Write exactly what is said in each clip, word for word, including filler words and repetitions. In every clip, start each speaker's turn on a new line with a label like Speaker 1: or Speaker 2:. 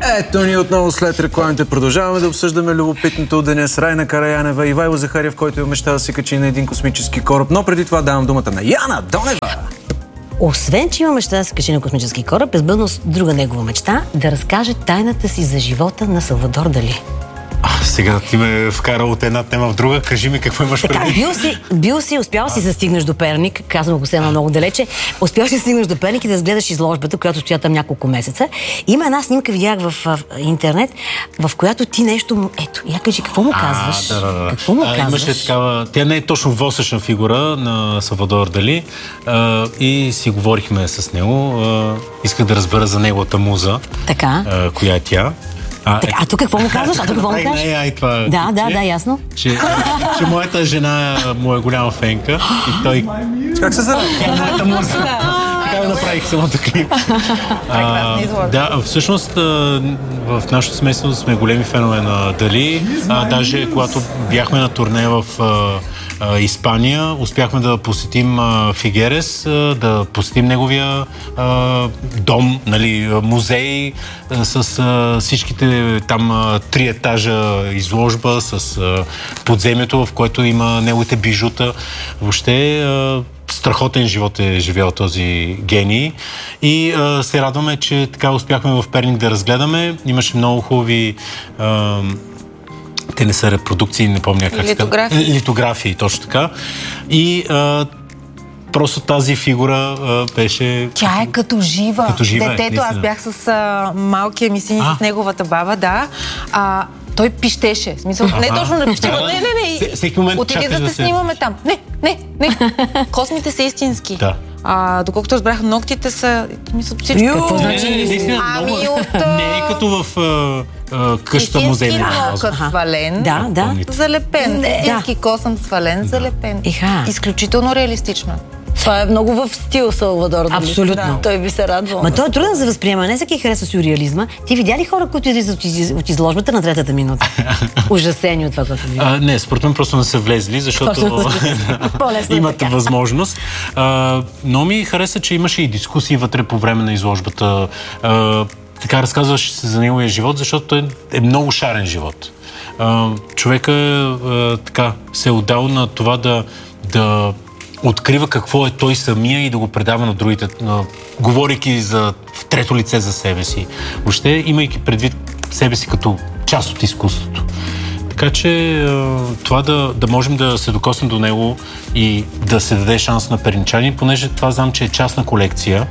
Speaker 1: Ето ни отново след рекламите продължаваме да обсъждаме любопитното от деня с Райна Караянева и Ивайло Захариев, който има мечта да се качи на един космически кораб. Но преди това давам думата на Яна Донева.
Speaker 2: Освен, че има мечта да се качи на космически кораб, е сбъдна друга негова мечта да разкаже тайната си за живота на Салвадор Дали.
Speaker 3: А, сега ти ме вкарал от една тема в друга. Кажи ми какво имаш
Speaker 2: така,
Speaker 3: преди.
Speaker 2: Бил си, бил си, успял си да стигнеш до Перник, казвам го сега много далече, успял си да стигнеш до Перник и да разгледаш изложбата, която стоя там няколко месеца. Има една снимка, видях в, в интернет, в която ти нещо... Ето, я кажи, какво му казваш?
Speaker 3: А, да, да, да.
Speaker 2: Какво му
Speaker 3: а,
Speaker 2: казваш?
Speaker 3: Имаше такава... Тя не е точно восъчна фигура на Салвадор Дали а, и си говорихме с него. А, исках да разбера за неговата муза.
Speaker 2: Така.
Speaker 3: А, коя е тя.
Speaker 2: А, так, а тук какво му казваш? А тук какво му кажеш?
Speaker 3: Ай, ай, това,
Speaker 2: да,
Speaker 3: че,
Speaker 2: да, да, ясно.
Speaker 3: Че, че моята жена му е голяма фенка и той...
Speaker 1: Как се зове?
Speaker 3: Моята муза. Така да направих самото клип. А, да, всъщност в нашото семейство сме големи фенове на Дали. А, даже когато бяхме на турне в а, Испания, успяхме да посетим а, Фигерес, а, да посетим неговия а, дом, нали, музей а, с а, всичките там а, три етажа изложба, с а, подземието, в което има неговите бижута. Въобще а, страхотен живот е живял този гений и а, се радваме, че така успяхме в Перник да разгледаме. Имаше много хубави а, те не са репродукции, не помня как се казва. Литографии, точно така. И а, просто тази фигура а, беше...
Speaker 4: Тя е като жива.
Speaker 3: Като жива
Speaker 4: Детето,
Speaker 3: е,
Speaker 4: аз бях с а, малкия ми син,
Speaker 3: а?
Speaker 4: с неговата баба, да. А, той пищеше. В смисъл, не точно да пищеше, не, не, не.
Speaker 3: Всеки момент
Speaker 4: отиди да те
Speaker 3: се...
Speaker 4: снимаме там. Не, не, не. Космите са истински.
Speaker 3: Да.
Speaker 4: А, доколкото разбрах, ногтите са... Мисля, всичко.
Speaker 2: Какво значи?
Speaker 3: Не, не, не,
Speaker 4: ами
Speaker 3: много...
Speaker 4: от...
Speaker 3: не е като в а, а, къща музей.
Speaker 4: Истински нокът свален,
Speaker 2: да, да.
Speaker 4: залепен. Истински косъм свален, залепен.
Speaker 2: Еха.
Speaker 4: Изключително реалистично.
Speaker 5: Това е много в стил Салвадор Дали.
Speaker 2: Абсолютно.
Speaker 5: Да. Той би се радвал.
Speaker 2: Ма той е труден за възприема. Не всеки харесва сюрреализма. Ти видя ли хора, които излизат от, из... от изложбата на третата минута? Ужасени от това, което видя.
Speaker 3: Не, според мен просто не са влезли, защото имат възможност. А, но ми хареса, че имаше и дискусии вътре по време на изложбата. А, така разказваше се за неговия живот, защото той е много шарен живот. А, човека а, така се е отдал на това да, да открива какво е той самия и да го предава на другите, говорейки за, в трето лице за себе си. Въобще, имайки предвид себе си като част от изкуството. Така че това да, да можем да се докоснем до него и да се даде шанс на перничани, понеже това знам, че е частна колекция,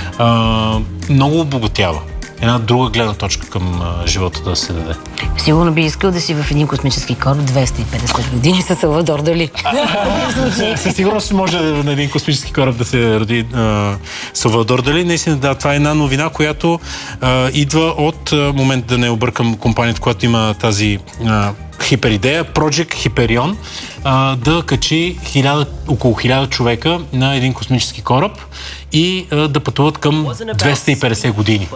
Speaker 3: много обогатява. Една друга гледна точка към а, живота да се даде.
Speaker 2: Сигурно би искал да си в един космически кораб двеста и петдесет години с Салвадор Дали.
Speaker 3: Със сигурност може на един космически кораб да се роди а, Салвадор Дали. Наистина, да, това е една новина, която а, идва от а, момент да не объркам компанията, която има тази а, хиперидея, Project Hyperion, а, да качи хиляда, около хиляда човека на един космически кораб и а, да пътуват към двеста и петдесет години.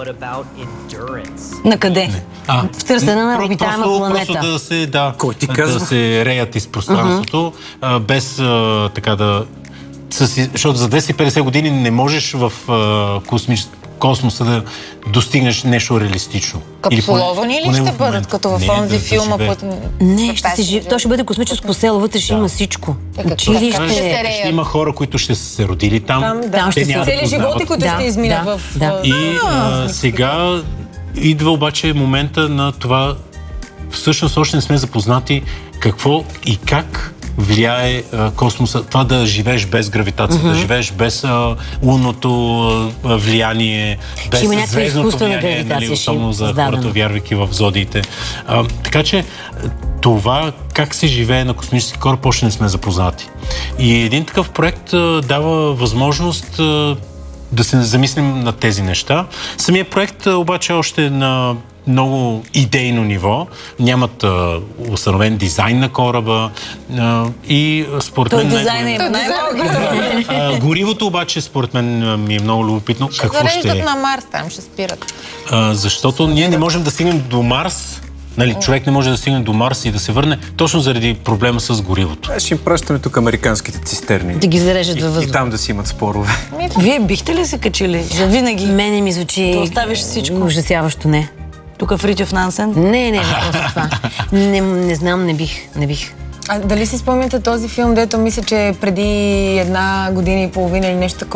Speaker 5: На къде?
Speaker 3: А,
Speaker 2: в търсене на обитаема планета.
Speaker 3: Просто да се, да,
Speaker 1: ти
Speaker 3: да се реят из пространството, uh-huh. а, без а, така да... С, защото за двеста и петдесет години не можеш в а, космич, космоса да достигнеш нещо реалистично.
Speaker 4: Капсуловани ли ще бъдат, като в онзи филма?
Speaker 3: Да
Speaker 4: път...
Speaker 2: Не, ще се, то ще бъде космическо село, вътре ще да. има всичко. Училище.
Speaker 3: Ще, ще има хора, които ще са се родили там.
Speaker 5: Там, да, ще са цели животи, които
Speaker 2: да,
Speaker 5: ще изминат
Speaker 2: да,
Speaker 5: в...
Speaker 2: Да.
Speaker 3: И а, сега идва обаче момента на това, всъщност още не сме запознати какво и как влияе а, космоса, това да живееш без гравитация, mm-hmm. да живееш без а, лунното а, влияние, без звездното влияние, нали, особено за хората, вярвайки в зодиите. А, така че това как се живее на космически кораб още не сме запознати. И един такъв проект а, дава възможност а, да се замислим на тези неща. Самият проект а, обаче още на много идейно ниво. Нямат а, установен дизайн на кораба а, и според мен...
Speaker 5: Той дизайна има най-малко.
Speaker 3: Горивото обаче според мен ми е много любопитно.
Speaker 4: Ще
Speaker 3: какво ще е?
Speaker 4: на Марс, там ще спират.
Speaker 3: А, защото ние не можем да стигнем до Марс. Нали, човек не може да стигне до Марс и да се върне точно заради проблема с горивото.
Speaker 1: Ще им пращаме тук американските цистерни.
Speaker 2: Да ги зарежат във въздух.
Speaker 1: И там да си имат спорове.
Speaker 5: Вие бихте ли се качили? За винаги?
Speaker 2: Мене ми звучи...
Speaker 5: Да оставиш всичко.
Speaker 2: Ужасяващо не.
Speaker 5: Тук Фритьоф Нансен?
Speaker 2: Не, не, просто това. Не, не знам, не бих, не бих.
Speaker 4: А дали си спомняте този филм, дето мисля, че преди една година и половина или нещо такова,